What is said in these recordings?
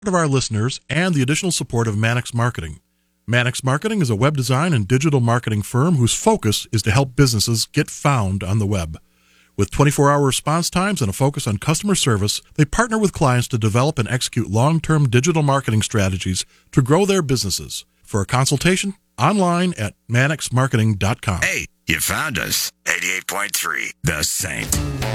of our listeners and the additional support of Mannix Marketing. Mannix Marketing is a web design and digital marketing firm whose focus is to help businesses get found on the web. With 24-hour response times and a focus on customer service, they partner with clients to develop and execute long-term digital marketing strategies to grow their businesses. For a consultation, online at mannixmarketing.com. Hey, you found us. 88.3, The Saint.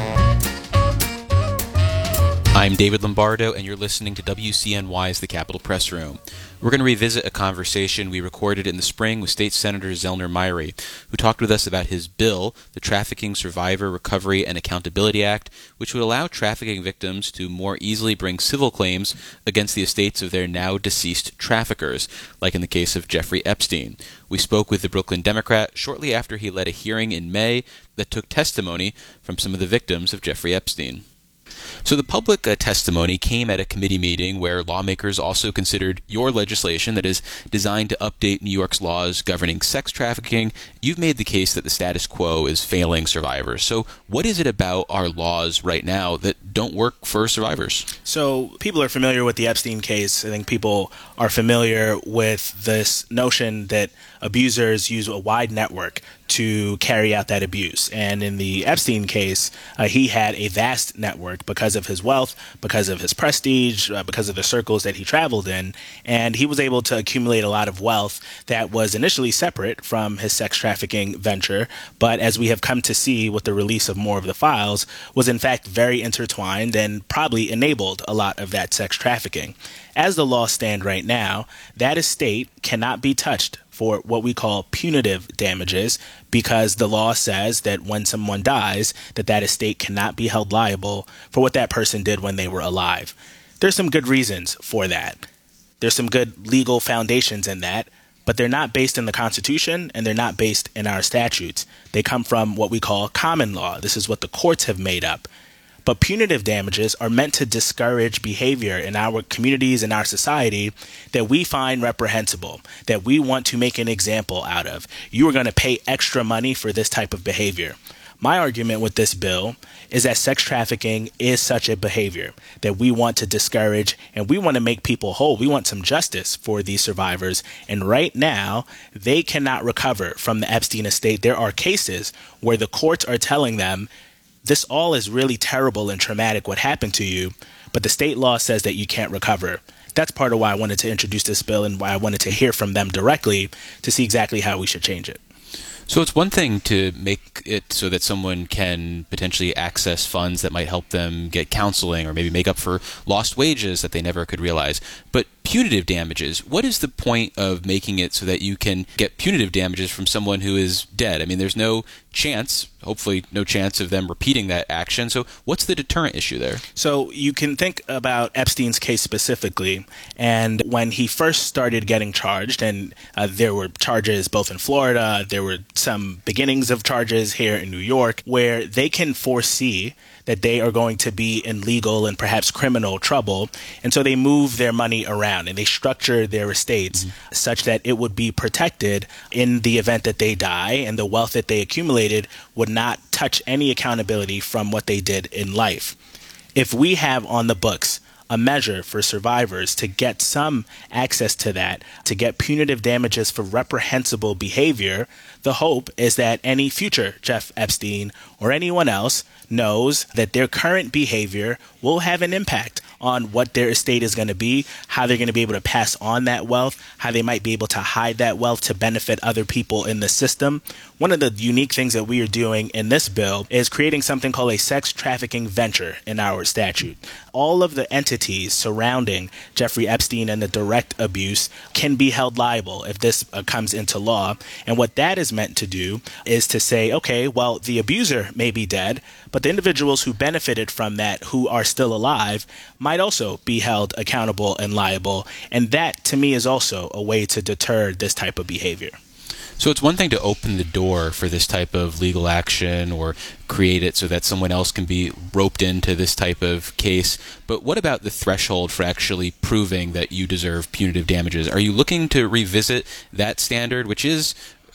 I'm David Lombardo, and you're listening to WCNY's The Capitol Press Room. We're going to revisit a conversation we recorded in the spring with State Senator Zellner Myrie, who talked with us about his bill, the Trafficking Survivor Recovery and Accountability Act, which would allow trafficking victims to more easily bring civil claims against the estates of their now deceased traffickers, like in the case of Jeffrey Epstein. We spoke with the Brooklyn Democrat shortly after he led a hearing in May that took testimony from some of the victims of Jeffrey Epstein. So the public testimony came at a committee meeting where lawmakers also considered your legislation that is designed to update New York's laws governing sex trafficking. You've made the case that the status quo is failing survivors. So what is it about our laws right now that don't work for survivors? So people are familiar with the Epstein case. I think people are familiar with this notion that abusers use a wide network to carry out that abuse. And in the Epstein case, he had a vast network because of his wealth, because of his prestige, because of the circles that he traveled in. And he was able to accumulate a lot of wealth that was initially separate from his sex trafficking venture. But as we have come to see with the release of more of the files, was in fact very intertwined and probably enabled a lot of that sex trafficking. As the laws stand right now, that estate cannot be touched for what we call punitive damages, because the law says that when someone dies, that estate cannot be held liable for what that person did when they were alive. There's some good reasons for that. There's some good legal foundations in that, but they're not based in the Constitution and they're not based in our statutes. They come from what we call common law. This is what the courts have made up. But punitive damages are meant to discourage behavior in our communities and our society that we find reprehensible, that we want to make an example out of. You are going to pay extra money for this type of behavior. My argument with this bill is that sex trafficking is such a behavior that we want to discourage, and we want to make people whole. We want some justice for these survivors. And right now, they cannot recover from the Epstein estate. There are cases where the courts are telling them, this all is really terrible and traumatic what happened to you, but the state law says that you can't recover. That's part of why I wanted to introduce this bill and why I wanted to hear from them directly to see exactly how we should change it. So it's one thing to make it so that someone can potentially access funds that might help them get counseling or maybe make up for lost wages that they never could realize. But punitive damages, what is the point of making it so that you can get punitive damages from someone who is dead? I mean, there's no chance, hopefully no chance of them repeating that action. So what's the deterrent issue there? So you can think about Epstein's case specifically. And when he first started getting charged, and there were charges both in Florida, there were some beginnings of charges here in New York, where they can foresee that they are going to be in legal and perhaps criminal trouble. And so they move their money around and they structure their estates such that it would be protected in the event that they die, and the wealth that they accumulated would not touch any accountability from what they did in life. If we have on the books a measure for survivors to get some access to that, to get punitive damages for reprehensible behavior, the hope is that any future Jeff Epstein or anyone else knows that their current behavior will have an impact on what their estate is going to be, how they're going to be able to pass on that wealth, how they might be able to hide that wealth to benefit other people in the system. One of the unique things that we are doing in this bill is creating something called a sex trafficking venture in our statute. All of the entities surrounding Jeffrey Epstein and the direct abuse can be held liable if this comes into law. And what that is meant to do is to say, okay, well, the abuser may be dead, but the individuals who benefited from that, who are still alive, might also be held accountable and liable. And that, to me, is also a way to deter this type of behavior. So it's one thing to open the door for this type of legal action or create it so that someone else can be roped into this type of case. But what about the threshold for actually proving that you deserve punitive damages? Are you looking to revisit that standard, which is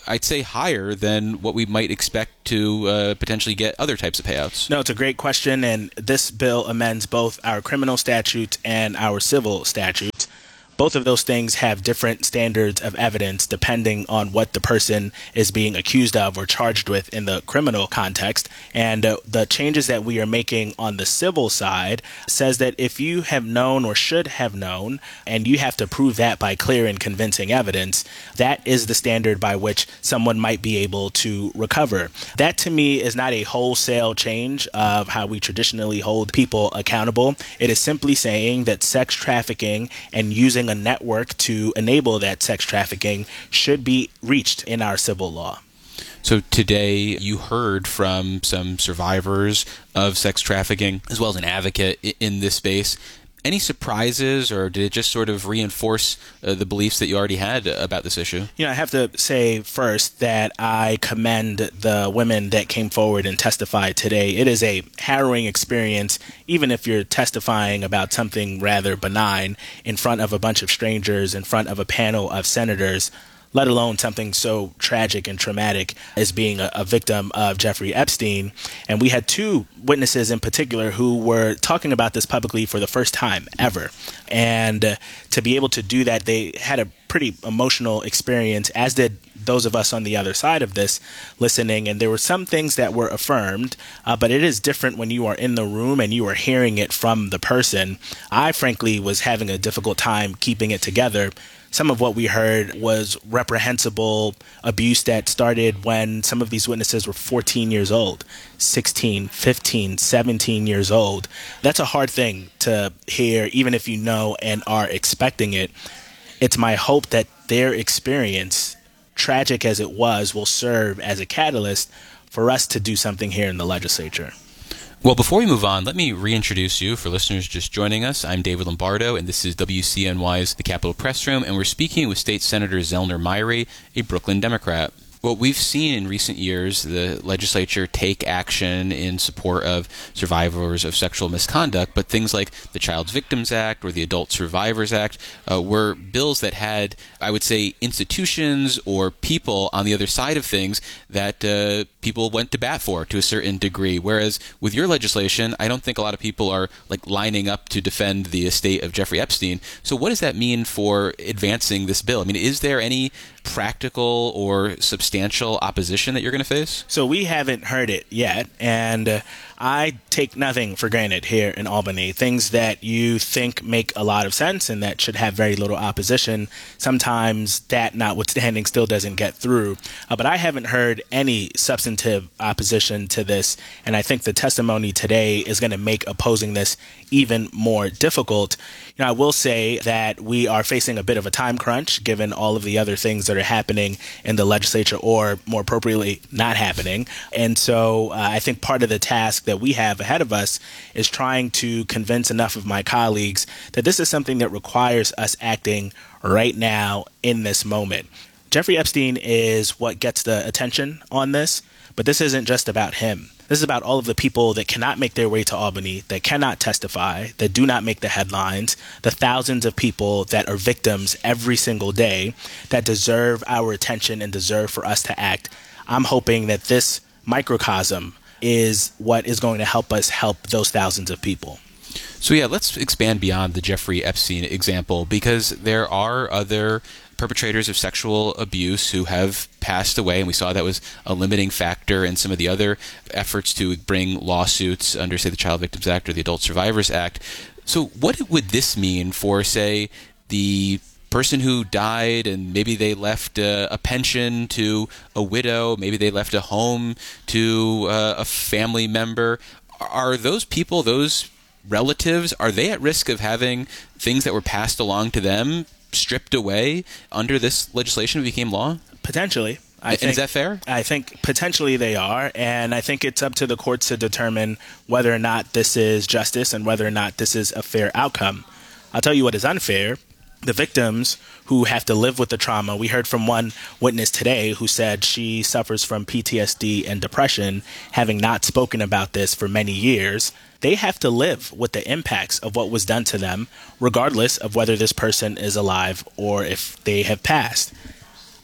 I'd say, higher than what we might expect to potentially get other types of payouts? No, it's a great question, and this bill amends both our criminal statutes and our civil statutes. Both of those things have different standards of evidence depending on what the person is being accused of or charged with in the criminal context. And the changes that we are making on the civil side says that if you have known or should have known, and you have to prove that by clear and convincing evidence, that is the standard by which someone might be able to recover. That to me is not a wholesale change of how we traditionally hold people accountable. It is simply saying that sex trafficking and using a network to enable that sex trafficking should be reached in our civil law. So today you heard from some survivors of sex trafficking as well as an advocate in this space. Any surprises, or did it just sort of reinforce the beliefs that you already had about this issue? I have to say first that I commend the women that came forward and testified today. It is a harrowing experience, even if you're testifying about something rather benign in front of a bunch of strangers, in front of a panel of senators, let alone something so tragic and traumatic as being a victim of Jeffrey Epstein. And we had two witnesses in particular who were talking about this publicly for the first time ever. And to be able to do that, they had a pretty emotional experience, as did those of us on the other side of this listening. And there were some things that were affirmed, but it is different when you are in the room and you are hearing it from the person. I frankly was having a difficult time keeping it together. Some of what we heard was reprehensible abuse that started when some of these witnesses were 14 years old, 16, 15, 17 years old. That's a hard thing to hear, even if you know and are expecting it. It's my hope that their experience, tragic as it was, will serve as a catalyst for us to do something here in the legislature. Well, before we move on, let me reintroduce you for listeners just joining us. I'm David Lombardo, and this is WCNY's The Capitol Press Room, and we're speaking with State Senator Zellner Myrie, a Brooklyn Democrat. Well, we've seen in recent years the legislature take action in support of survivors of sexual misconduct, but things like the Child Victims Act or the Adult Survivors Act were bills that had, I would say, institutions or people on the other side of things that people went to bat for to a certain degree. Whereas with your legislation, I don't think a lot of people are like lining up to defend the estate of Jeffrey Epstein. So what does that mean for advancing this bill? I mean, is there any practical or substantial opposition that you're going to face? So we haven't heard it yet, and I take nothing for granted here in Albany. Things that you think make a lot of sense and that should have very little opposition, sometimes that notwithstanding still doesn't get through. But I haven't heard any substantive opposition to this, and I think the testimony today is going to make opposing this even more difficult. I will say that we are facing a bit of a time crunch given all of the other things that are happening in the legislature, or more appropriately, not happening. And so I think part of the task that we have ahead of us is trying to convince enough of my colleagues that this is something that requires us acting right now in this moment. Jeffrey Epstein is what gets the attention on this, but this isn't just about him. This is about all of the people that cannot make their way to Albany, that cannot testify, that do not make the headlines, the thousands of people that are victims every single day that deserve our attention and deserve for us to act. I'm hoping that this microcosm is what is going to help us help those thousands of people. So yeah, let's expand beyond the Jeffrey Epstein example, because there are other perpetrators of sexual abuse who have passed away, and we saw that was a limiting factor in some of the other efforts to bring lawsuits under, say, the Child Victims Act or the Adult Survivors Act. So what would this mean for, say, the person who died and maybe they left a pension to a widow, maybe they left a home to a family member? Are those people, those relatives, are they at risk of having things that were passed along to them stripped away under this legislation that became law? Potentially. And is that fair? I think potentially they are, and I think it's up to the courts to determine whether or not this is justice and whether or not this is a fair outcome. I'll tell you what is unfair. The victims who have to live with the trauma. We heard from one witness today who said she suffers from PTSD and depression, having not spoken about this for many years. They have to live with the impacts of what was done to them, regardless of whether this person is alive or if they have passed.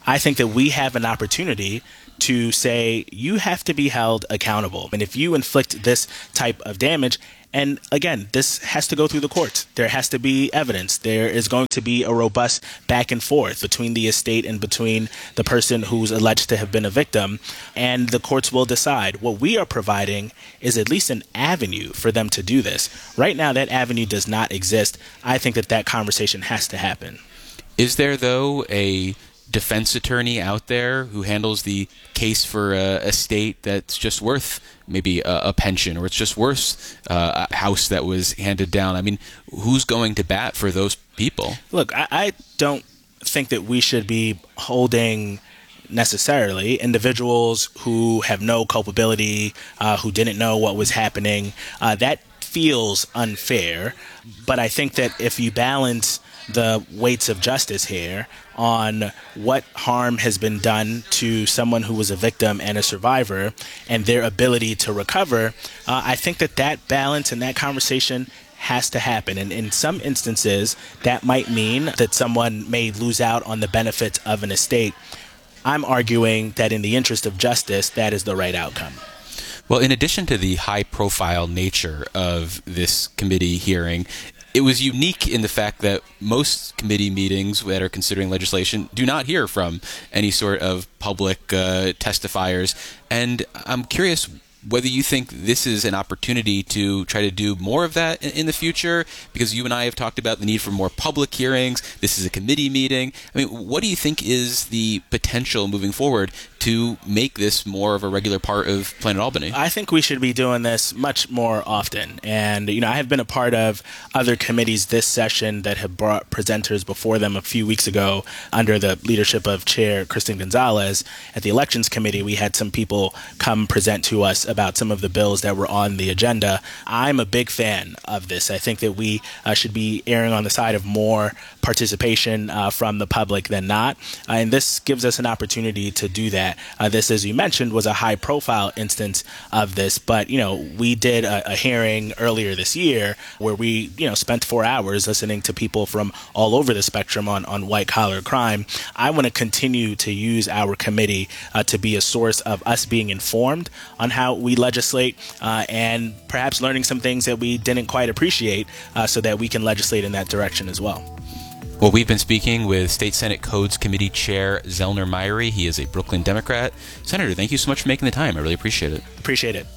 I think that we have an opportunity to say you have to be held accountable. And if you inflict this type of damage, and again, this has to go through the courts. There has to be evidence. There is going to be a robust back and forth between the estate and between the person who's alleged to have been a victim, and the courts will decide. What we are providing is at least an avenue for them to do this. Right now, that avenue does not exist. I think that conversation has to happen. Is there, though, a defense attorney out there who handles the case for a state that's just worth maybe a pension, or it's just worth a house that was handed down? I mean, who's going to bat for those people? Look, I don't think that we should be holding necessarily individuals who have no culpability, who didn't know what was happening. That feels unfair. But I think that if you balance the weights of justice here on what harm has been done to someone who was a victim and a survivor and their ability to recover, I think that balance and that conversation has to happen. And in some instances, that might mean that someone may lose out on the benefits of an estate. I'm arguing that in the interest of justice, that is the right outcome. Well, in addition to the high-profile nature of this committee hearing, it was unique in the fact that most committee meetings that are considering legislation do not hear from any sort of public testifiers. And I'm curious whether you think this is an opportunity to try to do more of that in the future, because you and I have talked about the need for more public hearings. This is a committee meeting. I mean, what do you think is the potential moving forward to make this more of a regular part of Planet Albany? I think we should be doing this much more often. And, I have been a part of other committees this session that have brought presenters before them a few weeks ago under the leadership of Chair Kristen Gonzalez. At the Elections Committee, we had some people come present to us about some of the bills that were on the agenda. I'm a big fan of this. I think that we should be erring on the side of more participation from the public than not. And this gives us an opportunity to do that. This, as you mentioned, was a high-profile instance of this. But, we did a hearing earlier this year where we, spent 4 hours listening to people from all over the spectrum on white-collar crime. I want to continue to use our committee to be a source of us being informed on how we legislate and perhaps learning some things that we didn't quite appreciate so that we can legislate in that direction as well. Well, we've been speaking with State Senate Codes Committee Chair Zellner Myrie. He is a Brooklyn Democrat. Senator, thank you so much for making the time. I really appreciate it. Appreciate it.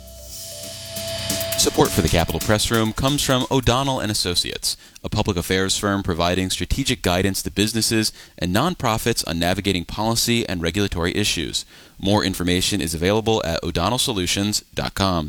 Support for the Capitol Press Room comes from O'Donnell & Associates, a public affairs firm providing strategic guidance to businesses and nonprofits on navigating policy and regulatory issues. More information is available at o'donnellsolutions.com.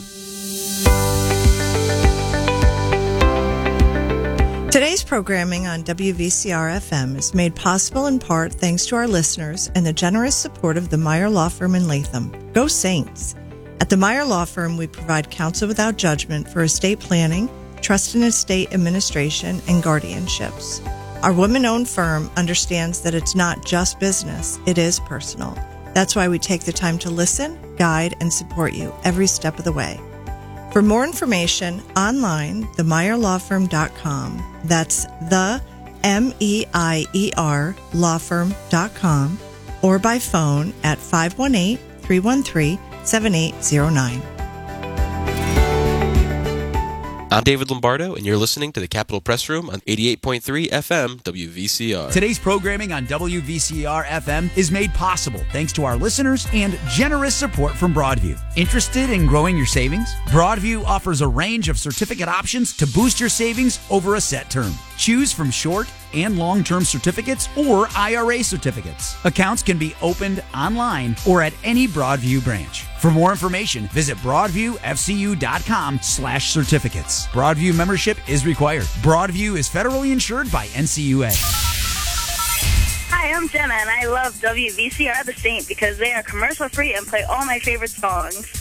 Today's programming on WVCR-FM is made possible in part thanks to our listeners and the generous support of the Meyer Law Firm in Latham. Go Saints! At the Meyer Law Firm, we provide counsel without judgment for estate planning, trust and estate administration, and guardianships. Our women-owned firm understands that it's not just business, it is personal. That's why we take the time to listen, guide, and support you every step of the way. For more information, online, themeyerlawfirm.com. That's the MEIER lawfirm.com, or by phone at 518-313-7809. I'm David Lombardo, and you're listening to the Capitol Press Room on 88.3 FM WVCR. Today's programming on WVCR-FM is made possible thanks to our listeners and generous support from Broadview. Interested in growing your savings? Broadview offers a range of certificate options to boost your savings over a set term. Choose from short and long-term certificates or IRA certificates. Accounts can be opened online or at any Broadview branch. For more information, visit broadviewfcu.com/certificates. Broadview membership is required. Broadview is federally insured by NCUA. Hi, I'm Jenna, and I love WVCR The Saint because they are commercial-free and play all my favorite songs.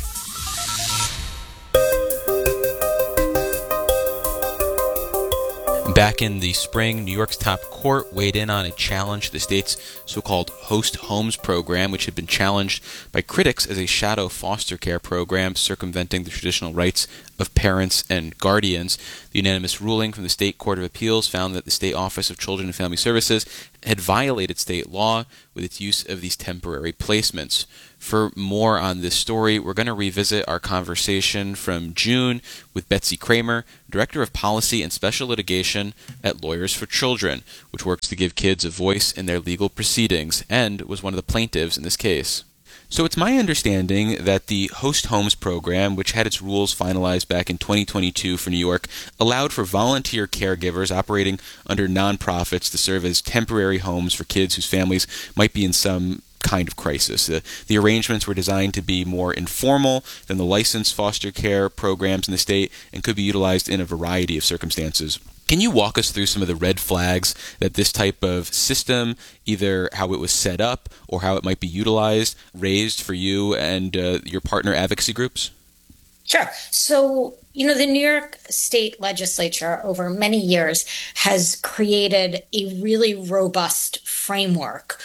Back in the spring, New York's top court weighed in on a challenge to the state's so-called Host Homes program, which had been challenged by critics as a shadow foster care program circumventing the traditional rights of parents and guardians. The unanimous ruling from the State Court of Appeals found that the State Office of Children and Family Services had violated state law with with its use of these temporary placements. For more on this story, we're going to revisit our conversation from June with Betsy Kramer, Director of Policy and Special Litigation at Lawyers for Children, which works to give kids a voice in their legal proceedings and was one of the plaintiffs in this case. So it's my understanding that the Host Homes program, which had its rules finalized back in 2022 for New York, allowed for volunteer caregivers operating under nonprofits to serve as temporary homes for kids whose families might be in some kind of crisis. The arrangements were designed to be more informal than the licensed foster care programs in the state and could be utilized in a variety of circumstances. Can you walk us through some of the red flags that this type of system, either how it was set up or how it might be utilized, raised for you and your partner advocacy groups? Sure. So, the New York State Legislature over many years has created a really robust framework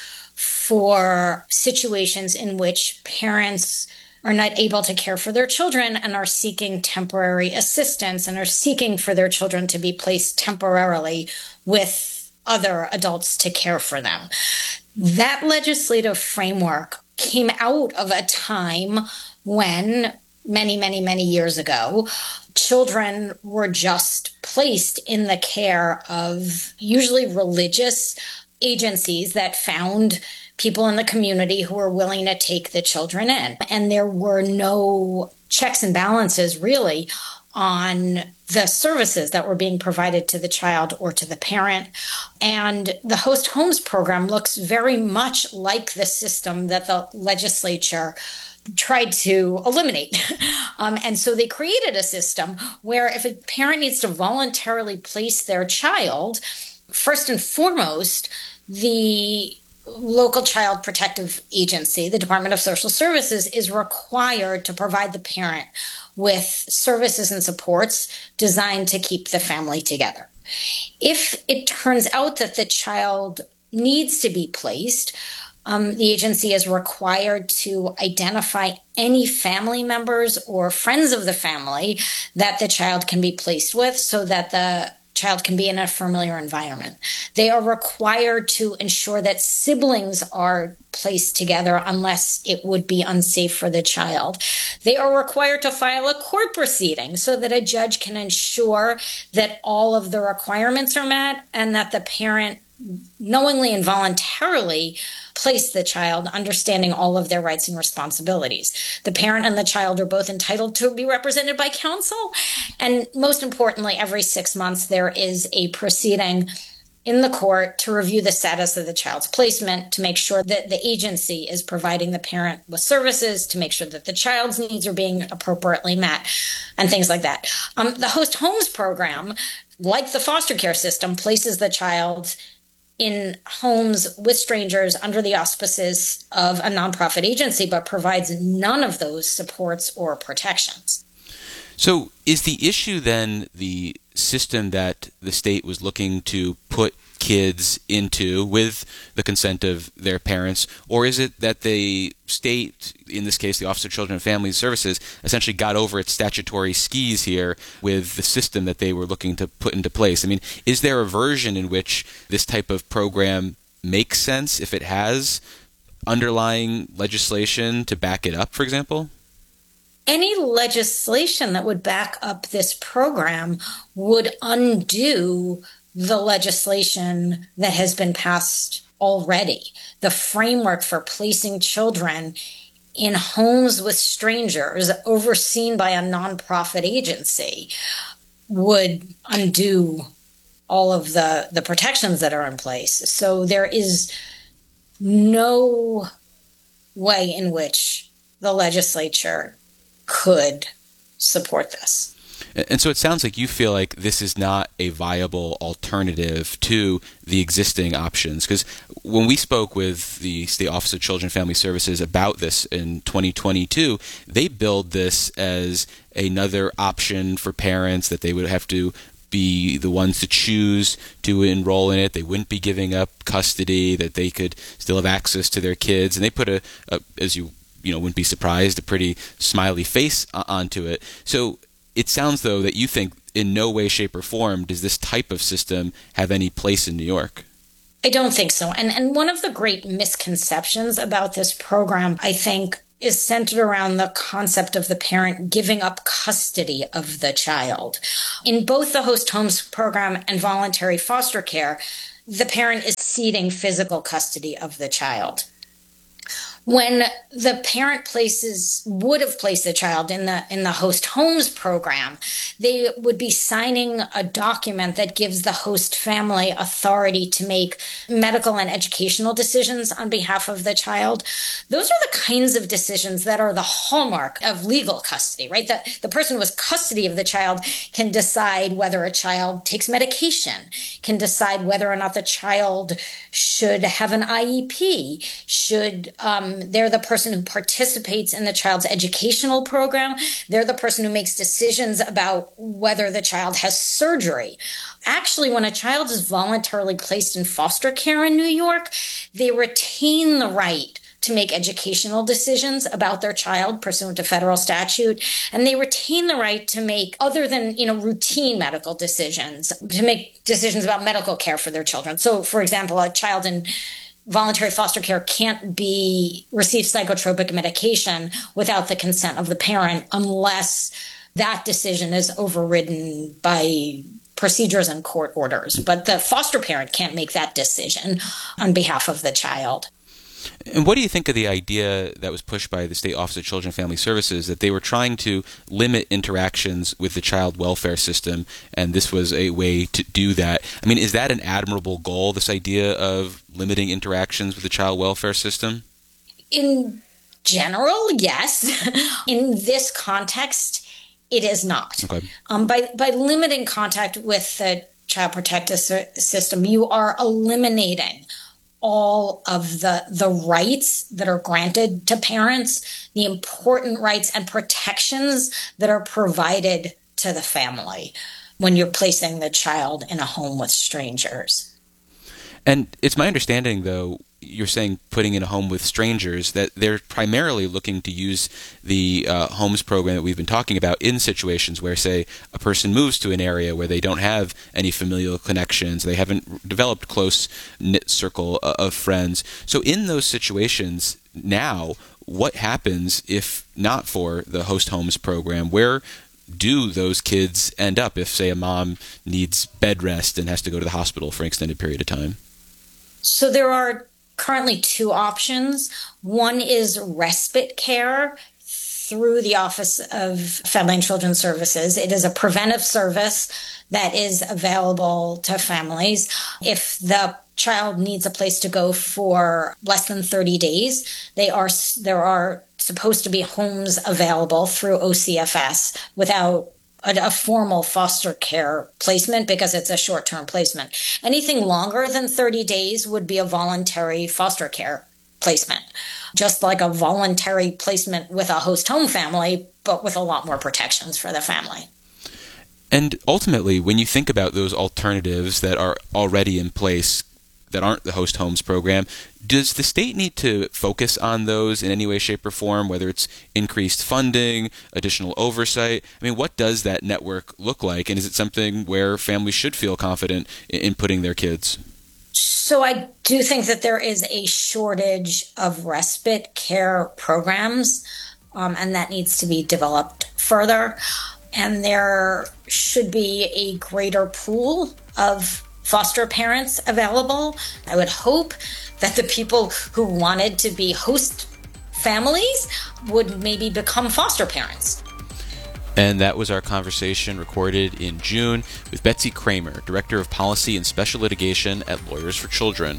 for situations in which parents are not able to care for their children and are seeking temporary assistance and are seeking for their children to be placed temporarily with other adults to care for them. That legislative framework came out of a time when many, many, many years ago, children were just placed in the care of usually religious agencies that found people in the community who were willing to take the children in. And there were no checks and balances really on the services that were being provided to the child or to the parent. And the Host Homes program looks very much like the system that the legislature tried to eliminate. And so they created a system where if a parent needs to voluntarily place their child, first and foremost, the local child protective agency, the Department of Social Services, is required to provide the parent with services and supports designed to keep the family together. If it turns out that the child needs to be placed, the agency is required to identify any family members or friends of the family that the child can be placed with so that the child can be in a familiar environment. They are required to ensure that siblings are placed together unless it would be unsafe for the child. They are required to file a court proceeding so that a judge can ensure that all of the requirements are met and that the parent knowingly and voluntarily place the child, understanding all of their rights and responsibilities. The parent and the child are both entitled to be represented by counsel. And most importantly, every 6 months, there is a proceeding in the court to review the status of the child's placement, to make sure that the agency is providing the parent with services, to make sure that the child's needs are being appropriately met, and things like that. The Host Homes program, like the foster care system, places the child in homes with strangers under the auspices of a nonprofit agency, but provides none of those supports or protections. So is the issue then the system that the state was looking to put kids into with the consent of their parents, or is it that the state, in this case the Office of Children and Family Services, essentially got over its statutory skis here with the system that they were looking to put into place? I mean, is there a version in which this type of program makes sense if it has underlying legislation to back it up, for example? Any legislation that would back up this program would undo the legislation that has been passed already. The framework for placing children in homes with strangers overseen by a nonprofit agency would undo all of the protections that are in place. So there is no way in which the legislature could support this. And so it sounds like you feel like this is not a viable alternative to the existing options. Because when we spoke with the State Office of Children and Family Services about this in 2022, they billed this as another option for parents, that they would have to be the ones to choose to enroll in it. They wouldn't be giving up custody, that they could still have access to their kids. And they put as you wouldn't be surprised, a pretty smiley face onto it. So it sounds, though, that you think in no way, shape, or form does this type of system have any place in New York. I don't think so. And one of the great misconceptions about this program, I think, is centered around the concept of the parent giving up custody of the child. In both the host homes program and voluntary foster care, the parent is ceding physical custody of the child. When the parent would have placed the child in the host homes program, they would be signing a document that gives the host family authority to make medical and educational decisions on behalf of the child. Those are the kinds of decisions that are the hallmark of legal custody, right? The person with custody of the child can decide whether a child takes medication, can decide whether or not the child should have an IEP, they're the person who participates in the child's educational program. They're the person who makes decisions about whether the child has surgery. Actually, when a child is voluntarily placed in foster care in New York, they retain the right to make educational decisions about their child pursuant to federal statute. And they retain the right to make, other than, routine medical decisions, to make decisions about medical care for their children. So, for example, a child in voluntary foster care can't receive psychotropic medication without the consent of the parent unless that decision is overridden by procedures and court orders. But the foster parent can't make that decision on behalf of the child. And what do you think of the idea that was pushed by the State Office of Children and Family Services that they were trying to limit interactions with the child welfare system, and this was a way to do that? I mean, is that an admirable goal, this idea of limiting interactions with the child welfare system? In general, yes. In this context, it is not. Okay. By limiting contact with the child protective system, you are eliminating all of the rights that are granted to parents, the important rights and protections that are provided to the family when you're placing the child in a home with strangers. And it's my understanding, though, you're saying putting in a home with strangers, that they're primarily looking to use the homes program that we've been talking about in situations where, say, a person moves to an area where they don't have any familial connections, they haven't developed close-knit circle of friends. So in those situations now, what happens if not for the host homes program? Where do those kids end up if, say, a mom needs bed rest and has to go to the hospital for an extended period of time? So there are currently two options. One is respite care through the Office of Family and Children's Services. It is a preventive service that is available to families. If the child needs a place to go for less than 30 days, there are supposed to be homes available through OCFS without a formal foster care placement because it's a short-term placement. Anything longer than 30 days would be a voluntary foster care placement, just like a voluntary placement with a host home family, but with a lot more protections for the family. And ultimately, when you think about those alternatives that are already in place that aren't the host homes program, does the state need to focus on those in any way, shape, or form, whether it's increased funding, additional oversight? I mean, what does that network look like? And is it something where families should feel confident in putting their kids? So I do think that there is a shortage of respite care programs, and that needs to be developed further. And there should be a greater pool of foster parents available. I would hope that the people who wanted to be host families would maybe become foster parents. And that was our conversation recorded in June with Betsy Kramer, Director of Policy and Special Litigation at Lawyers for Children.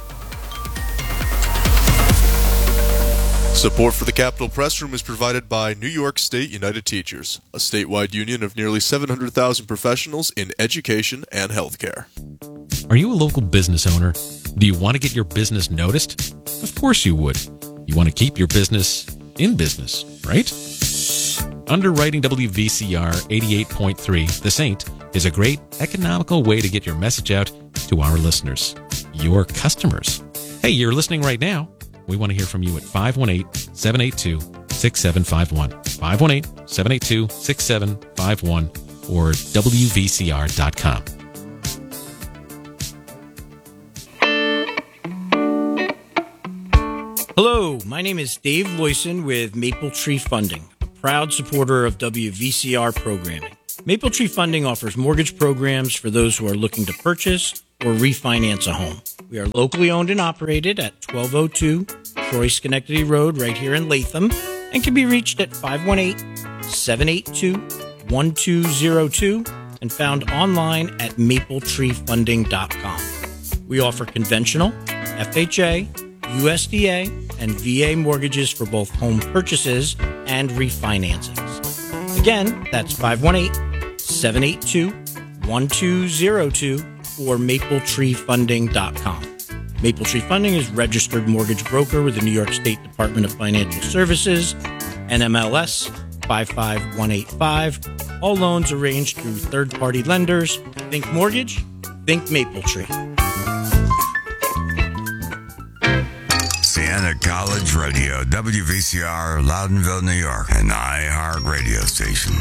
Support for the Capitol Press Room is provided by New York State United Teachers, a statewide union of nearly 700,000 professionals in education and healthcare. Are you a local business owner? Do you want to get your business noticed? Of course you would. You want to keep your business in business, right? Underwriting WVCR 88.3, The Saint, is a great economical way to get your message out to our listeners, your customers. Hey, you're listening right now. We want to hear from you at 518-782-6751, 518-782-6751, or WVCR.com. Hello, my name is Dave Loyson with Maple Tree Funding, a proud supporter of WVCR programming. Maple Tree Funding offers mortgage programs for those who are looking to purchase or refinance a home. We are locally owned and operated at 1202 Troy Schenectady Road right here in Latham and can be reached at 518-782-1202 and found online at mapletreefunding.com. We offer conventional, FHA, USDA, and VA mortgages for both home purchases and refinancings. Again, that's 518-782-1202 or mapletreefunding.com. Maple Tree Funding is registered mortgage broker with the New York State Department of Financial Services, NMLS 55185. All loans arranged through third-party lenders. Think mortgage, think Maple Tree. Siena College Radio, WVCR, Loudonville, New York, an iHeart radio station.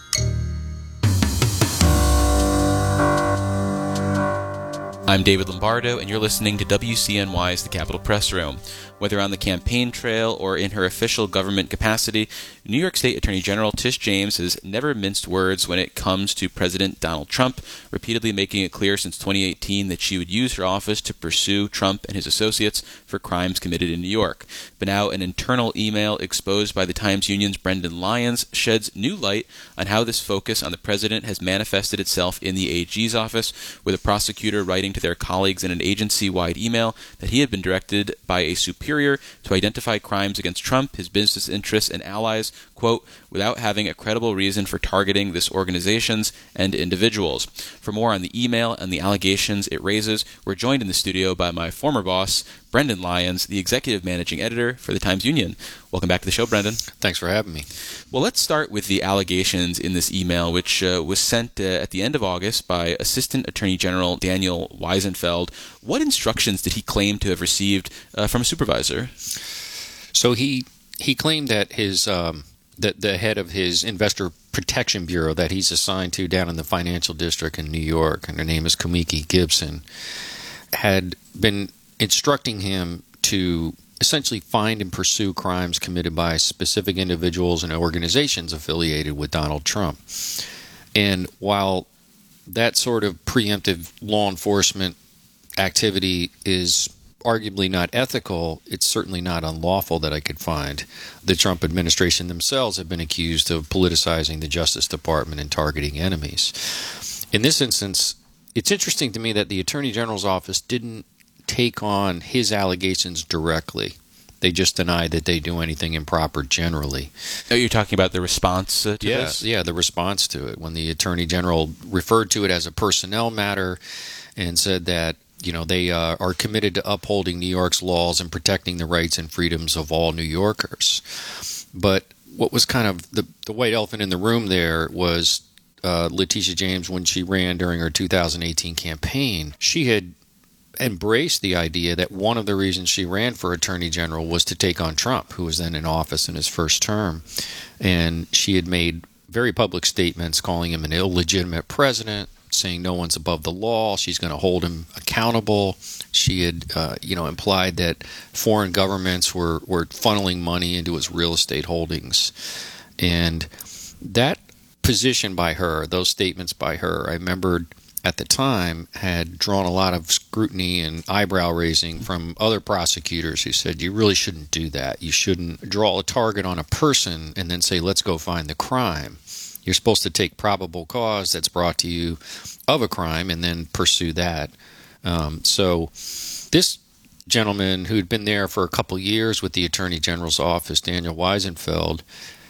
I'm David Lombardo, and you're listening to WCNY's The Capitol Press Room. Whether on the campaign trail or in her official government capacity, New York State Attorney General Tish James has never minced words when it comes to President Donald Trump, repeatedly making it clear since 2018 that she would use her office to pursue Trump and his associates for crimes committed in New York. But now an internal email exposed by the Times Union's Brendan Lyons sheds new light on how this focus on the president has manifested itself in the AG's office, with a prosecutor writing to their colleagues in an agency-wide email that he had been directed by a superior to identify crimes against Trump, his business interests, and allies, quote, without having a credible reason for targeting this organizations and individuals. For more on the email and the allegations it raises, we're joined in the studio by my former boss, Brendan Lyons, the executive managing editor for the Times Union. Welcome back to the show, Brendan. Thanks for having me. Well, let's start with the allegations in this email, which was sent at the end of August by Assistant Attorney General Daniel Weisenfeld. What instructions did he claim to have received from a supervisor? So he claimed that his the head of his Investor Protection Bureau that he's assigned to down in the Financial District in New York, and her name is Kamiki Gibson, had been instructing him to essentially find and pursue crimes committed by specific individuals and organizations affiliated with Donald Trump. And while that sort of preemptive law enforcement activity is arguably not ethical, it's certainly not unlawful that I could find. The Trump administration themselves have been accused of politicizing the Justice Department and targeting enemies. In this instance, it's interesting to me that the Attorney General's office didn't take on his allegations directly. They just denied that they do anything improper generally. Oh, you're talking about the response to this? Yeah, the response to it. When the Attorney General referred to it as a personnel matter and said that, you know, they are committed to upholding New York's laws and protecting the rights and freedoms of all New Yorkers. But what was kind of the white elephant in the room there was Letitia James, when she ran during her 2018 campaign. She had embraced the idea that one of the reasons she ran for Attorney General was to take on Trump, who was then in office in his first term. And she had made very public statements calling him an illegitimate president, saying no one's above the law. She's going to hold him accountable. She had, implied that foreign governments were funneling money into his real estate holdings. And that position by her, those statements by her, I remembered at the time had drawn a lot of scrutiny and eyebrow raising from other prosecutors who said, you really shouldn't do that. You shouldn't draw a target on a person and then say, let's go find the crime. You're supposed to take probable cause that's brought to you of a crime and then pursue that. So this gentleman who'd been there for a couple years with the Attorney General's office, Daniel Weisenfeld,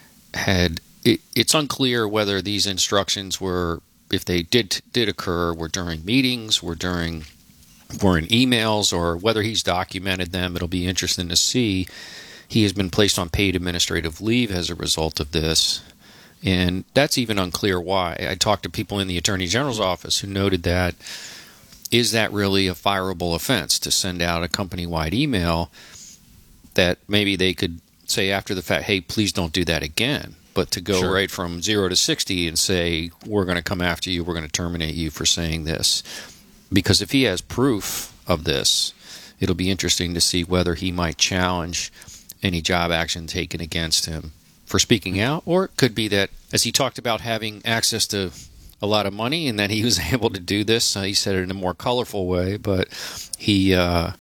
it's unclear whether these instructions were, if they did occur, were during meetings, were in emails, or whether he's documented them. It'll be interesting to see. He has been placed on paid administrative leave as a result of this. And that's even unclear why. I talked to people in the Attorney General's office who noted that, is that really a fireable offense to send out a company-wide email that maybe they could say after the fact, hey, please don't do that again. But to go right from 0 to 60 and say, we're going to come after you, we're going to terminate you for saying this. Because if he has proof of this, it'll be interesting to see whether he might challenge any job action taken against him for speaking out, or it could be that, as he talked about having access to a lot of money and that he was able to do this, he said it in a more colorful way, but he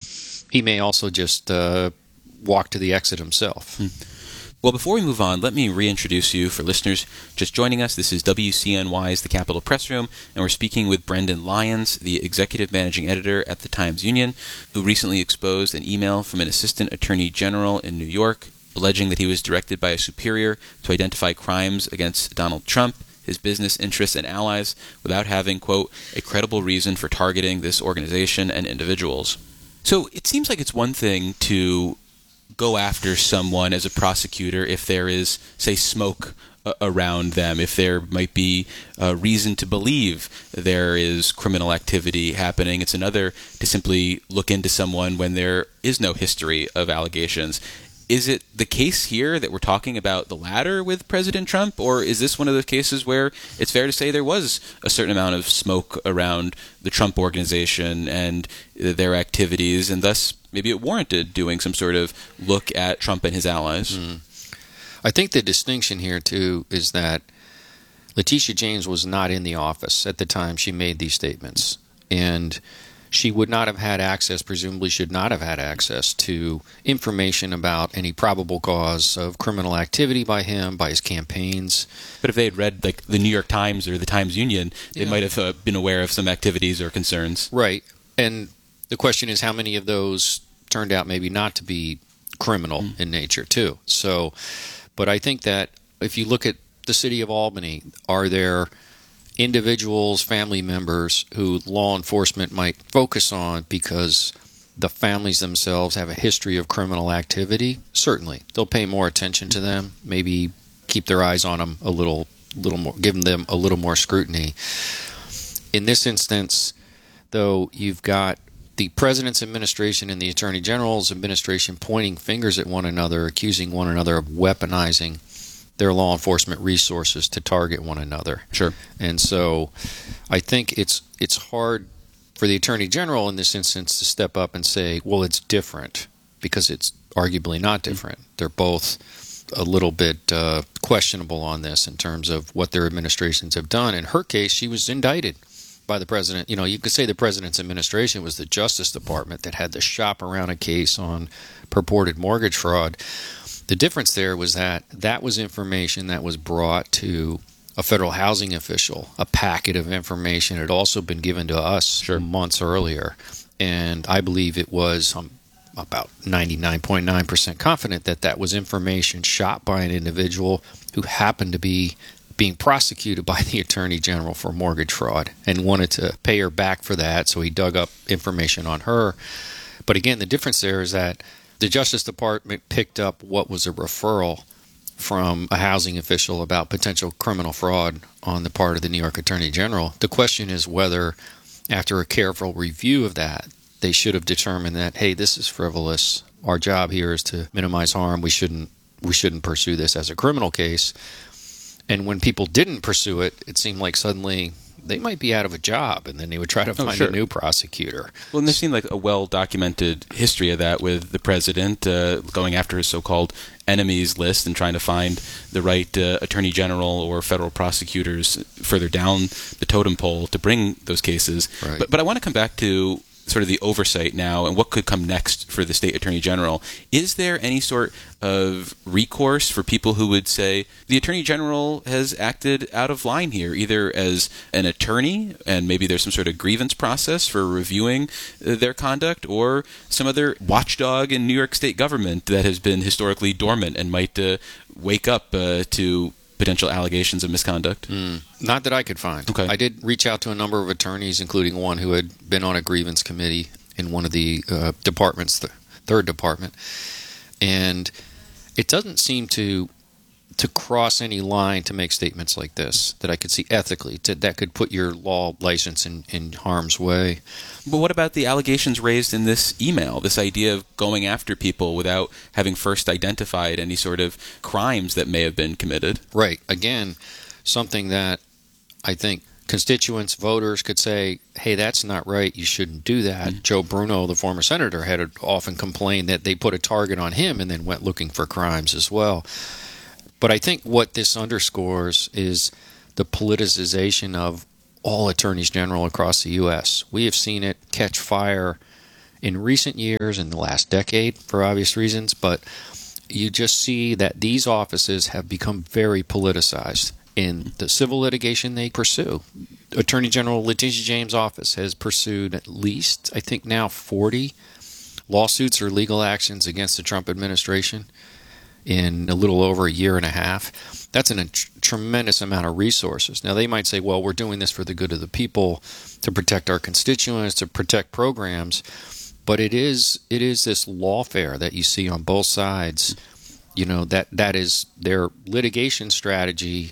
may also just walk to the exit himself. Well, before we move on, let me reintroduce you for listeners just joining us. This is WCNY's The Capitol Press Room, and we're speaking with Brendan Lyons, the Executive Managing Editor at the Times-Union, who recently exposed an email from an Assistant Attorney General in New York alleging that he was directed by a superior to identify crimes against Donald Trump, his business interests, and allies without having, quote, a credible reason for targeting this organization and individuals. So it seems like it's one thing to go after someone as a prosecutor if there is, say, smoke around them, if there might be reason to believe there is criminal activity happening. It's another to simply look into someone when there is no history of allegations. Is it the case here that we're talking about the latter with President Trump, or is this one of those cases where it's fair to say there was a certain amount of smoke around the Trump organization and their activities, and thus maybe it warranted doing some sort of look at Trump and his allies? I think the distinction here, too, is that Letitia James was not in the office at the time she made these statements, and she would not have had access, presumably should not have had access to information about any probable cause of criminal activity by him, by his campaigns. But if they had read like the New York Times or the Times-Union, they might have been aware of some activities or concerns. Right. And the question is how many of those turned out maybe not to be criminal in nature, too. So, but I think that if you look at the city of Albany, are there individuals, family members who law enforcement might focus on because the families themselves have a history of criminal activity? Certainly. They'll pay more attention to them, maybe keep their eyes on them a little more, give them a little more scrutiny. In this instance, though, you've got the president's administration and the attorney general's administration pointing fingers at one another, accusing one another of weaponizing their law enforcement resources to target one another. Sure. And so I think it's hard for the Attorney General in this instance to step up and say, well, it's different, because it's arguably not different. They're both a little bit questionable on this in terms of what their administrations have done. In her case, she was indicted by the president. You know, you could say the president's administration was the Justice Department that had to shop around a case on purported mortgage fraud. The difference there was that that was information that was brought to a federal housing official. A packet of information had also been given to us months earlier. And I believe it was about 99.9% confident that that was information shot by an individual who happened to be being prosecuted by the Attorney General for mortgage fraud and wanted to pay her back for that, so he dug up information on her. But again, the difference there is that the Justice Department picked up what was a referral from a housing official about potential criminal fraud on the part of the New York Attorney General. The question is whether, after a careful review of that, they should have determined that, hey, this is frivolous. Our job here is to minimize harm. We shouldn't pursue this as a criminal case. And when people didn't pursue it, it seemed like suddenly they might be out of a job, and then they would try to find a new prosecutor. Well, and there seemed like a well-documented history of that with the president going after his so-called enemies list and trying to find the right attorney general or federal prosecutors further down the totem pole to bring those cases. Right. But I want to come back to sort of the oversight now and what could come next for the state attorney general. Is there any sort of recourse for people who would say the attorney general has acted out of line here, either as an attorney and maybe there's some sort of grievance process for reviewing their conduct, or some other watchdog in New York state government that has been historically dormant and might wake up to potential allegations of misconduct? Not that I could find. Okay. I did reach out to a number of attorneys, including one who had been on a grievance committee in one of the departments, the third department, and it doesn't seem to cross any line to make statements like this that I could see ethically that could put your law license in harm's way. But what about the allegations raised in this email, this idea of going after people without having first identified any sort of crimes that may have been committed? Right. Again, something that I think constituents, voters could say, hey, that's not right, you shouldn't do that. Joe Bruno, the former senator, had often complained that they put a target on him and then went looking for crimes as well. But I think what this underscores is the politicization of all attorneys general across the U.S. We have seen it catch fire in recent years, in the last decade, for obvious reasons, but you just see that these offices have become very politicized in the civil litigation they pursue. Attorney General Letitia James' office has pursued at least, I think now, 40 lawsuits or legal actions against the Trump administration in a little over a year and a half. That's a tremendous amount of resources. Now, they might say, well, we're doing this for the good of the people, to protect our constituents, to protect programs, but it is this lawfare that you see on both sides. You know, that is their litigation strategy.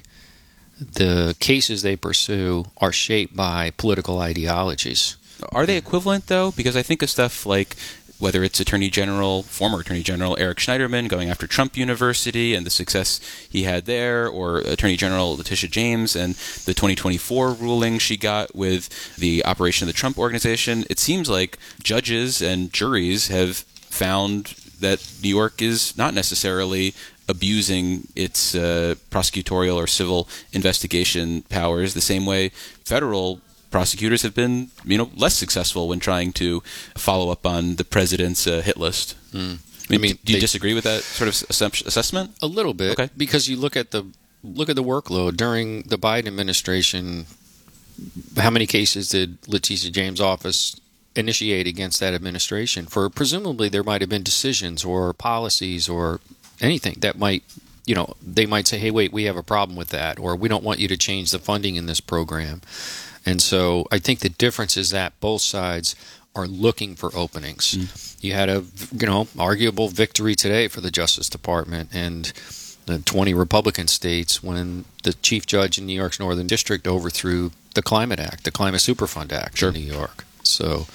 The cases they pursue are shaped by political ideologies. Are they equivalent, though? Because I think of stuff like whether it's former Attorney General Eric Schneiderman going after Trump University and the success he had there, or Attorney General Letitia James and the 2024 ruling she got with the operation of the Trump Organization. It seems like judges and juries have found that New York is not necessarily abusing its prosecutorial or civil investigation powers the same way federal prosecutors have been, less successful when trying to follow up on the president's hit list. Do you disagree with that sort of assessment? A little bit, okay. Because you look at the workload during the Biden administration. How many cases did Letitia James' office initiate against that administration? For presumably there might have been decisions or policies or anything that might, they might say, hey, wait, we have a problem with that, or we don't want you to change the funding in this program. And so I think the difference is that both sides are looking for openings. You had a, arguable victory today for the Justice Department and the 20 Republican states when the chief judge in New York's Northern District overthrew the Climate Act, the Climate Superfund Act in New York. So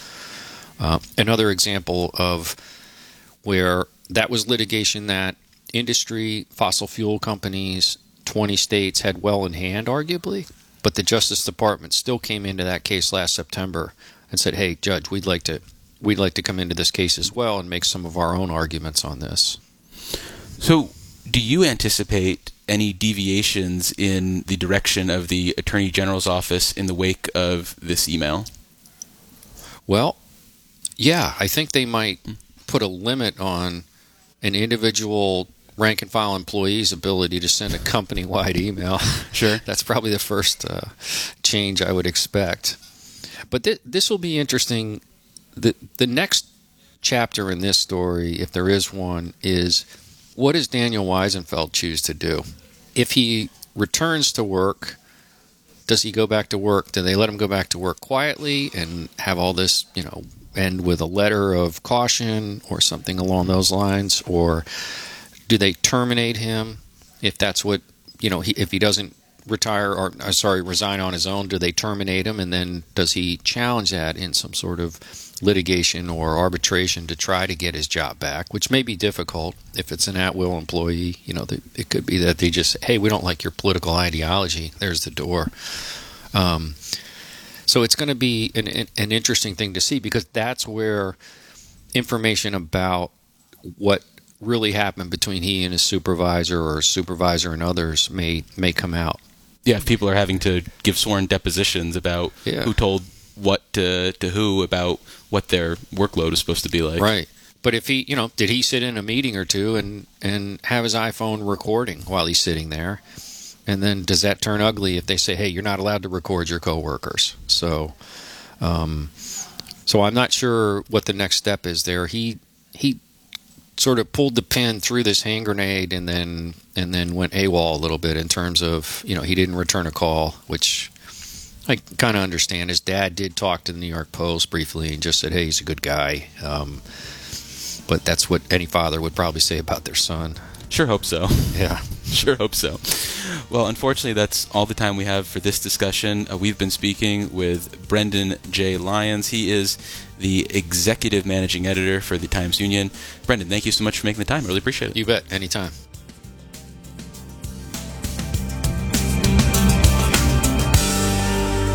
another example of where that was litigation that industry, fossil fuel companies, 20 states had well in hand, arguably. But the Justice Department still came into that case last September and said, hey, Judge, we'd like to come into this case as well and make some of our own arguments on this. So do you anticipate any deviations in the direction of the Attorney General's office in the wake of this email? Well, yeah, I think they might put a limit on an individual rank-and-file employee's ability to send a company-wide email. Sure. That's probably the first change I would expect. But this will be interesting. The next chapter in this story, if there is one, is what does Daniel Weisenfeld choose to do? If he returns to work, does he go back to work? Do they let him go back to work quietly and have all this, end with a letter of caution or something along those lines? Or do they terminate him if that's what, if he doesn't resign on his own? Do they terminate him, and then does he challenge that in some sort of litigation or arbitration to try to get his job back, which may be difficult if it's an at-will employee. It could be that they just say, hey, we don't like your political ideology. There's the door. So it's going to be an interesting thing to see, because that's where information about what really happened between he and his supervisor, or supervisor and others, may come out. Yeah, if people are having to give sworn depositions about who told what to who about what their workload is supposed to be like. Right. But if he, did he sit in a meeting or two and have his iPhone recording while he's sitting there? And then does that turn ugly if they say, hey, you're not allowed to record your coworkers? So I'm not sure what the next step is there. He sort of pulled the pin through this hand grenade and then went AWOL a little bit in terms of, he didn't return a call, which I kind of understand. His dad did talk to the New York Post briefly and just said, hey, he's a good guy. But that's what any father would probably say about their son. Sure hope so. Yeah. Sure hope so. Well, unfortunately, that's all the time we have for this discussion. We've been speaking with Brendan J. Lyons. He is the executive managing editor for the Times-Union. Brendan, thank you so much for making the time. I really appreciate it. You bet. Anytime.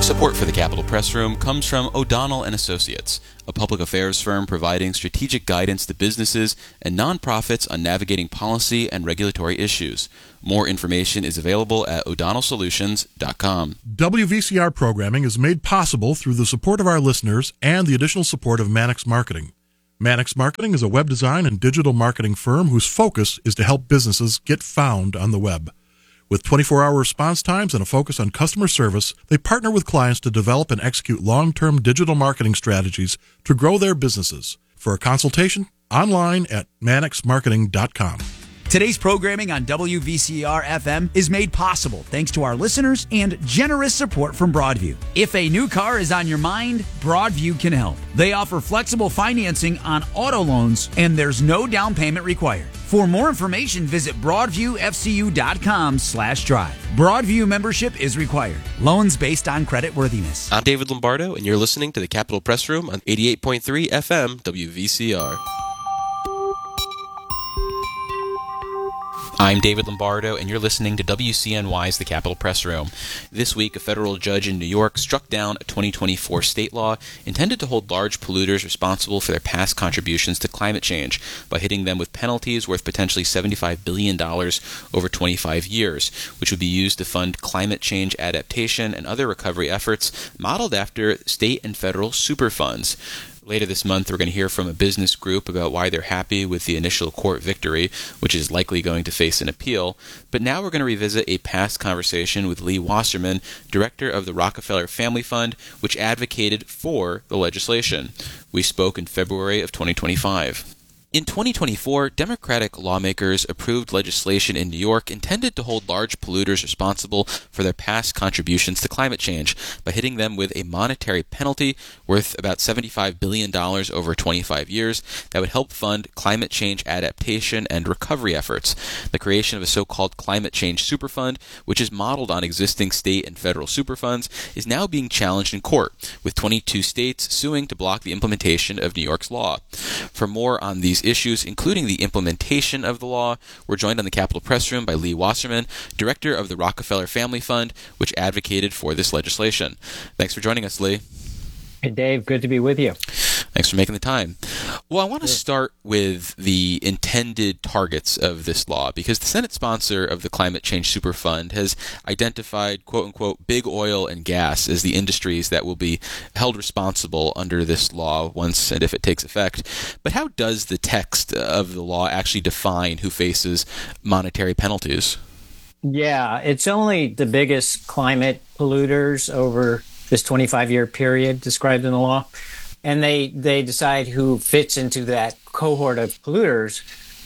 Support for the Capitol Press Room comes from O'Donnell and Associates, a public affairs firm providing strategic guidance to businesses and nonprofits on navigating policy and regulatory issues. More information is available at o'donnellsolutions.com. WVCR programming is made possible through the support of our listeners and the additional support of Mannix Marketing. Mannix Marketing is a web design and digital marketing firm whose focus is to help businesses get found on the web. With 24-hour response times and a focus on customer service, they partner with clients to develop and execute long-term digital marketing strategies to grow their businesses. For a consultation, online at mannixmarketing.com. Today's programming on WVCR FM is made possible thanks to our listeners and generous support from Broadview. If a new car is on your mind, Broadview can help. They offer flexible financing on auto loans, and there's no down payment required. For more information, visit broadviewfcu.com/drive. Broadview membership is required. Loans based on creditworthiness. I'm David Lombardo, and you're listening to the Capitol Press Room on 88.3 FM WVCR. I'm David Lombardo, and you're listening to WCNY's The Capitol Press Room. This week, a federal judge in New York struck down a 2024 state law intended to hold large polluters responsible for their past contributions to climate change by hitting them with penalties worth potentially $75 billion over 25 years, which would be used to fund climate change adaptation and other recovery efforts modeled after state and federal superfunds. Later this month, we're going to hear from a business group about why they're happy with the initial court victory, which is likely going to face an appeal. But now we're going to revisit a past conversation with Lee Wasserman, director of the Rockefeller Family Fund, which advocated for the legislation. We spoke in February of 2025. In 2024, Democratic lawmakers approved legislation in New York intended to hold large polluters responsible for their past contributions to climate change by hitting them with a monetary penalty worth about $75 billion over 25 years that would help fund climate change adaptation and recovery efforts. The creation of a so-called climate change superfund, which is modeled on existing state and federal superfunds, is now being challenged in court, with 22 states suing to block the implementation of New York's law. For more on these issues, including the implementation of the law, we're joined on the Capitol Press Room by Lee Wasserman, director of the Rockefeller Family Fund, which advocated for this legislation. Thanks for joining us, Lee. Hey, Dave. Good to be with you. Thanks for making the time. Well, I want to start with the intended targets of this law, because the Senate sponsor of the Climate Change Superfund has identified, quote-unquote, big oil and gas as the industries that will be held responsible under this law once and if it takes effect. But how does the text of the law actually define who faces monetary penalties? Yeah, it's only the biggest climate polluters over this 25-year period described in the law. And they decide who fits into that cohort of polluters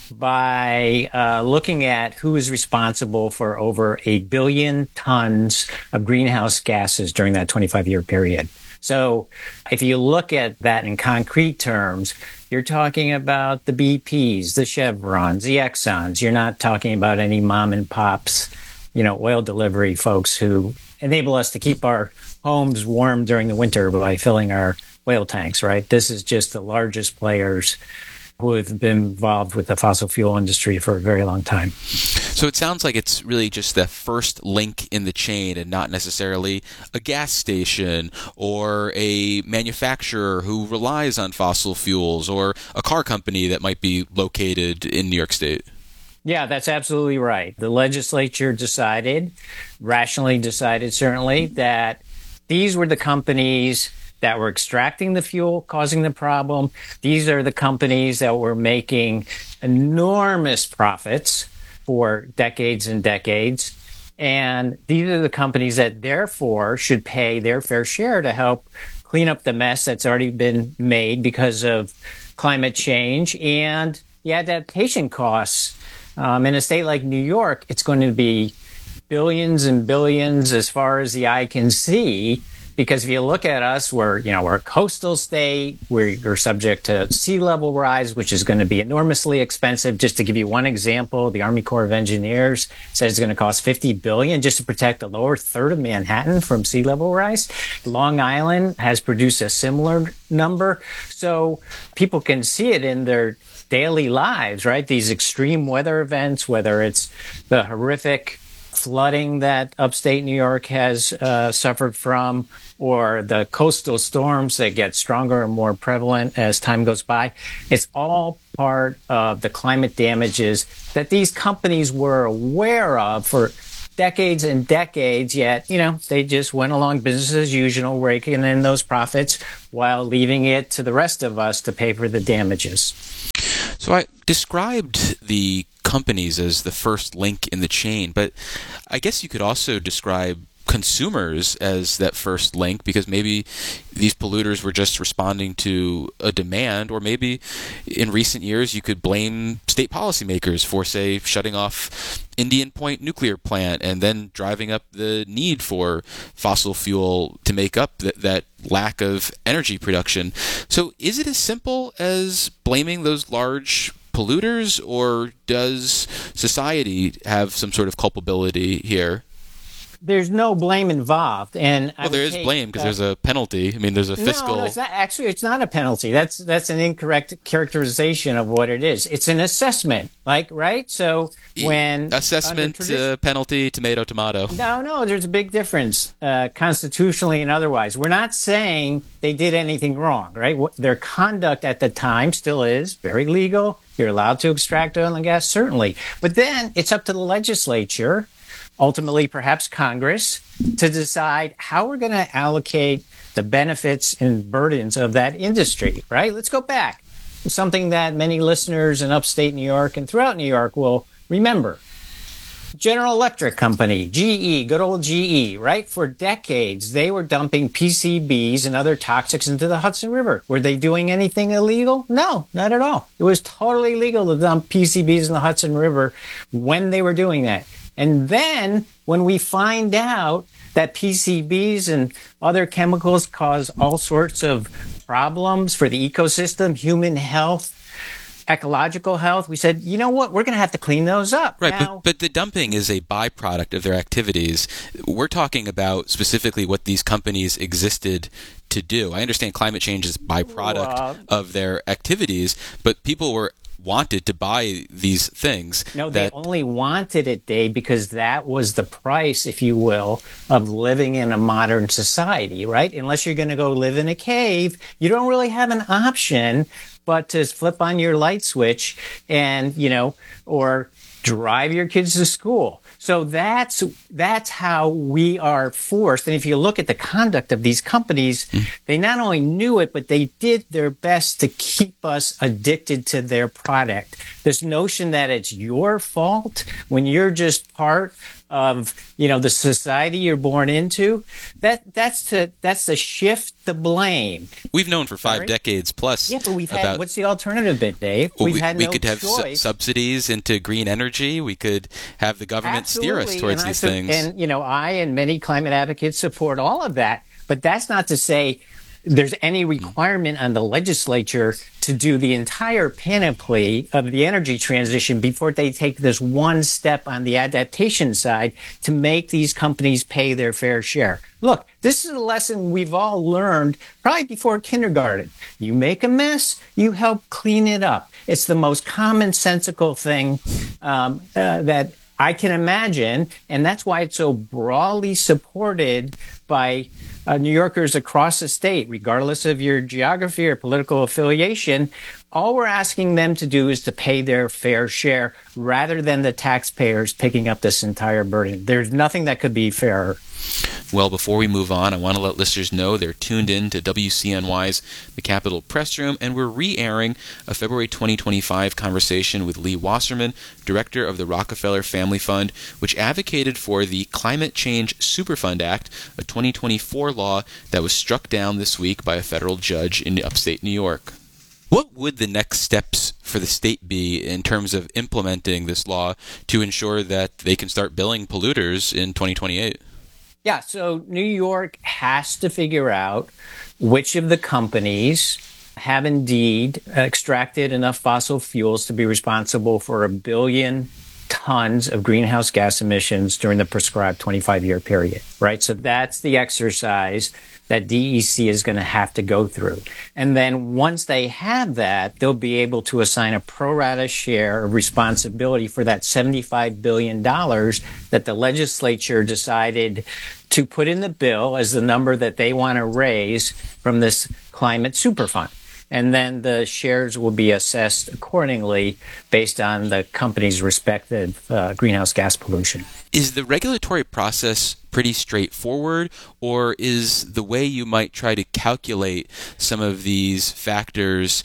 by looking at who is responsible for over 1 billion tons of greenhouse gases during that 25-year period. So if you look at that in concrete terms, you're talking about the BPs, the Chevrons, the Exxons. You're not talking about any mom and pops, oil delivery folks who enable us to keep our homes warm during the winter by filling our oil tanks, right? This is just the largest players who have been involved with the fossil fuel industry for a very long time. So it sounds like it's really just the first link in the chain and not necessarily a gas station or a manufacturer who relies on fossil fuels or a car company that might be located in New York State. Yeah, that's absolutely right. The legislature rationally decided certainly, that these were the companies that were extracting the fuel, causing the problem. These are the companies that were making enormous profits for decades and decades. And these are the companies that therefore should pay their fair share to help clean up the mess that's already been made because of climate change and the adaptation costs. In a state like New York, it's going to be billions and billions as far as the eye can see. Because if you look at us, we're a coastal state. We're subject to sea level rise, which is going to be enormously expensive. Just to give you one example, the Army Corps of Engineers says it's going to cost $50 billion just to protect the lower third of Manhattan from sea level rise. Long Island has produced a similar number. So people can see it in their daily lives, right? These extreme weather events, whether it's the horrific flooding that upstate New York has suffered from, or the coastal storms that get stronger and more prevalent as time goes by. It's all part of the climate damages that these companies were aware of for decades and decades, yet, they just went along business as usual, raking in those profits while leaving it to the rest of us to pay for the damages. So I described the companies as the first link in the chain, but I guess you could also describe consumers as that first link, because maybe these polluters were just responding to a demand, or maybe in recent years you could blame state policymakers for, say, shutting off Indian Point nuclear plant and then driving up the need for fossil fuel to make up that lack of energy production. So is it as simple as blaming those large polluters, or does society have some sort of culpability here? There's no blame involved, and there is blame because there's a penalty. I mean, there's a fiscal. No, it's not. Actually, it's not a penalty. That's an incorrect characterization of what it is. It's an assessment, right? So when assessment, penalty, tomato. No, there's a big difference, constitutionally and otherwise. We're not saying they did anything wrong, right? Their conduct at the time still is very legal. You're allowed to extract oil and gas, certainly, but then it's up to the legislature, ultimately perhaps Congress, to decide how we're going to allocate the benefits and burdens of that industry, right? Let's go back. Something that many listeners in upstate New York and throughout New York will remember. General Electric Company, GE, good old GE, right? For decades, they were dumping PCBs and other toxics into the Hudson River. Were they doing anything illegal? No, not at all. It was totally legal to dump PCBs in the Hudson River when they were doing that. And then when we find out that PCBs and other chemicals cause all sorts of problems for the ecosystem, human health, ecological health, we said, you know what, we're going to have to clean those up. Right, now, but the dumping is a byproduct of their activities. We're talking about specifically what these companies existed to do. I understand climate change is a byproduct of their activities, but people wanted to buy these things. No, they only wanted it, Dave, because that was the price, if you will, of living in a modern society, right? Unless you're going to go live in a cave, you don't really have an option but to flip on your light switch and, or drive your kids to school. So that's how we are forced. And if you look at the conduct of these companies, they not only knew it, but they did their best to keep us addicted to their product. This notion that it's your fault when you're just part of, the society you're born into, that's to shift the blame. We've known for 5 decades plus. Yeah, but we've had, what's the alternative bit, Dave? Well, we could have subsidies into green energy. We could have the government steer us towards these things. And, I and many climate advocates support all of that. But that's not to say there's any requirement on the legislature to do the entire panoply of the energy transition before they take this one step on the adaptation side to make these companies pay their fair share. Look, this is a lesson we've all learned probably before kindergarten. You make a mess, you help clean it up. It's the most commonsensical thing that I can imagine, and that's why it's so broadly supported by New Yorkers across the state, regardless of your geography or political affiliation. All we're asking them to do is to pay their fair share rather than the taxpayers picking up this entire burden. There's nothing that could be fairer. Well, before we move on, I want to let listeners know they're tuned in to WCNY's The Capitol Press Room, and we're re-airing a February 2025 conversation with Lee Wasserman, director of the Rockefeller Family Fund, which advocated for the Climate Change Superfund Act, a 2024 law that was struck down this week by a federal judge in upstate New York. What would the next steps for the state be in terms of implementing this law to ensure that they can start billing polluters in 2028? Yeah, so New York has to figure out which of the companies have indeed extracted enough fossil fuels to be responsible for 1 billion tons of greenhouse gas emissions during the prescribed 25-year period, right? So that's the exercise. that DEC is going to have to go through. And then once they have that, they'll be able to assign a pro rata share of responsibility for that $75 billion that the legislature decided to put in the bill as the number that they want to raise from this climate superfund. And then the shares will be assessed accordingly based on the company's respective greenhouse gas pollution. Is the regulatory process pretty straightforward, or is the way you might try to calculate some of these factors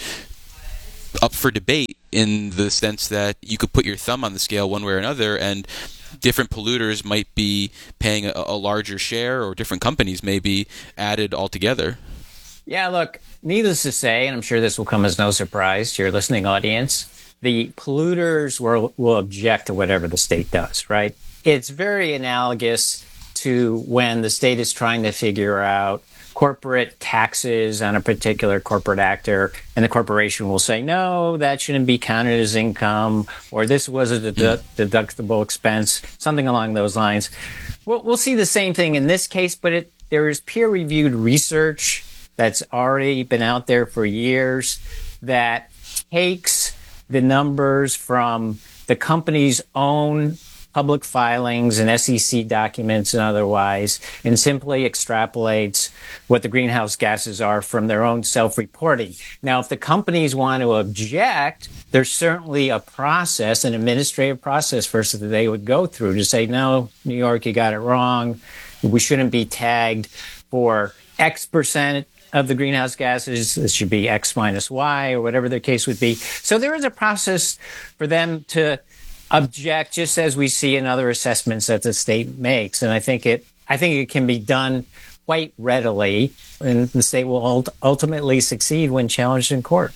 up for debate, in the sense that you could put your thumb on the scale one way or another, and different polluters might be paying a larger share, or different companies may be added altogether? Yeah, look, needless to say, and I'm sure this will come as no surprise to your listening audience, the polluters will object to whatever the state does, right? It's very analogous to when the state is trying to figure out corporate taxes on a particular corporate actor, and the corporation will say, no, that shouldn't be counted as income, or this was a deductible expense, something along those lines. We'll see the same thing in this case, but there is peer-reviewed research that's already been out there for years that takes the numbers from the company's own public filings and SEC documents and otherwise, and simply extrapolates what the greenhouse gases are from their own self-reporting. Now, if the companies want to object, there's certainly a process, an administrative process first that they would go through to say, no, New York, you got it wrong. We shouldn't be tagged for X percent of the greenhouse gases. This should be X minus Y, or whatever the case would be. So there is a process for them to object, just as we see in other assessments that the state makes. And I think it can be done quite readily, and the state will ultimately succeed when challenged in court.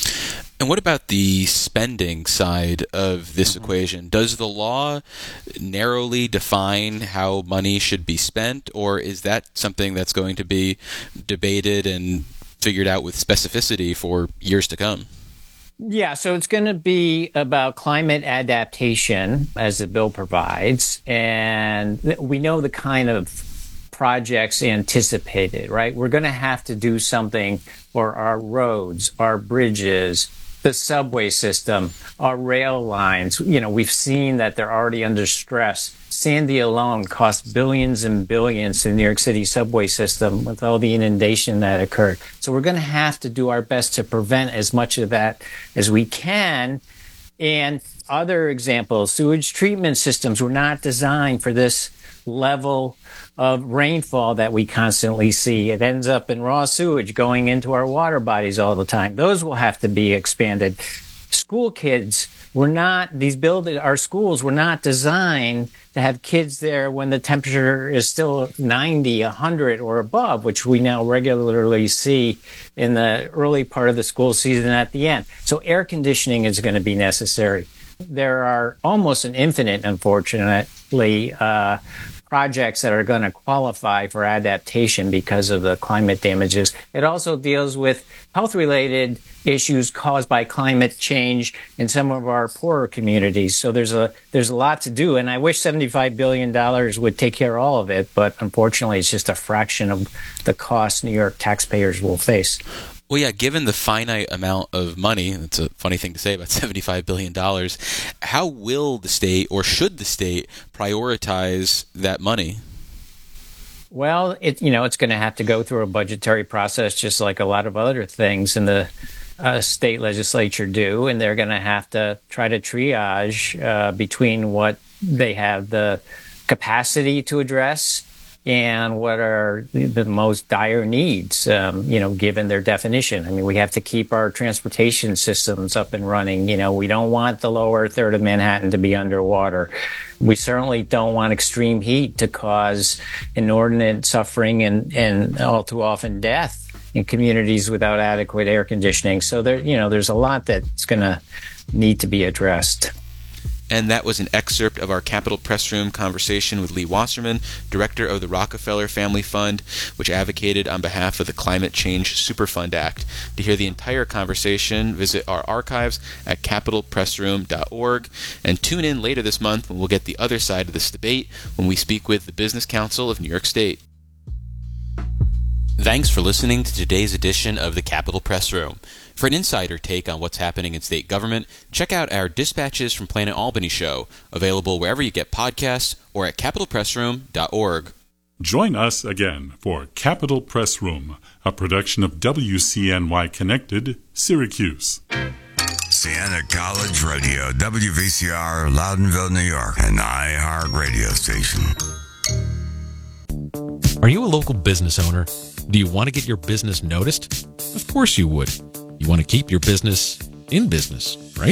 And what about the spending side of this equation? Does the law narrowly define how money should be spent, or is that something that's going to be debated and figured out with specificity for years to come? Yeah, so it's going to be about climate adaptation, as the bill provides, and we know the kind of projects anticipated, right? We're going to have to do something for our roads, our bridges, the subway system, our rail lines. You know, we've seen that they're already under stress. Sandy alone cost billions and billions to the New York City subway system with all the inundation that occurred. So we're going to have to do our best to prevent as much of that as we can. And other examples, sewage treatment systems were not designed for this level of rainfall that we constantly see. It ends up in raw sewage going into our water bodies all the time. Those will have to be expanded. School kids our schools were not designed to have kids there when the temperature is still 90, 100 or above, which we now regularly see in the early part of the school season at the end. So air conditioning is going to be necessary. There are almost an infinite, unfortunately, projects that are going to qualify for adaptation because of the climate damages. It also deals with health-related issues caused by climate change in some of our poorer communities. So there's a lot to do, and I wish $75 billion would take care of all of it, but unfortunately it's just a fraction of the cost New York taxpayers will face. Well, yeah, given the finite amount of money, it's a funny thing to say about $75 billion, how will the state, or should the state, prioritize that money? Well, it's going to have to go through a budgetary process, just like a lot of other things in the state legislature do, and they're going to have to try to triage between what they have the capacity to address and what are the most dire needs, given their definition. I mean, we have to keep our transportation systems up and running. We don't want the lower third of Manhattan to be underwater. We certainly don't want extreme heat to cause inordinate suffering and all too often death in communities without adequate air conditioning. So there's a lot that's going to need to be addressed. And that was an excerpt of our Capitol Press Room conversation with Lee Wasserman, director of the Rockefeller Family Fund, which advocated on behalf of the Climate Change Superfund Act. To hear the entire conversation, visit our archives at capitolpressroom.org, and tune in later this month when we'll get the other side of this debate when we speak with the Business Council of New York State. Thanks for listening to today's edition of the Capitol Press Room. For an insider take on what's happening in state government, check out our Dispatches from Planet Albany show, available wherever you get podcasts or at capitolpressroom.org. Join us again for Capitol Press Room, a production of WCNY Connected, Syracuse. Siena College Radio, WVCR, Loudonville, New York, an iHeart radio station. Are you a local business owner? Do you want to get your business noticed? Of course you would. You want to keep your business in business, right?